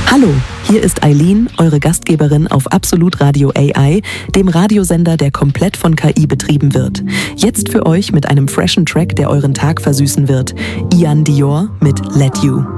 Hallo, hier ist Eileen, eure Gastgeberin auf Absolut Radio AI, dem Radiosender, der komplett von KI betrieben wird. Jetzt für euch mit einem freshen Track, der euren Tag versüßen wird. Ian Dior mit Let You.